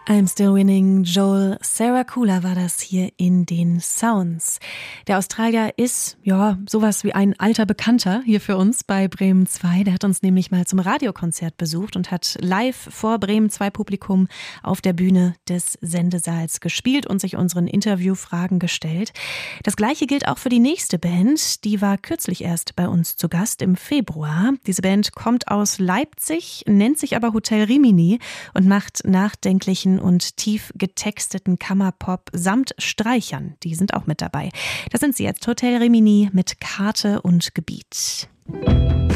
I'm Still Winning, Joel Saracula war das hier in den Sounds. Der Australier ist, sowas wie ein alter Bekannter hier für uns bei Bremen 2. Der hat uns nämlich mal zum Radiokonzert besucht und hat live vor Bremen 2 Publikum auf der Bühne des Sendesaals gespielt und sich unseren Interviewfragen gestellt. Das Gleiche gilt auch für die nächste Band. Die war kürzlich erst bei uns zu Gast im Februar. Diese Band kommt aus Leipzig, nennt sich aber Hotel Rimini und macht nachdenklichen und tief getexteten Kammerpop samt Streichern. Die sind auch mit dabei. Das sind sie jetzt, Hotel Rimini mit Karte und Gebiet.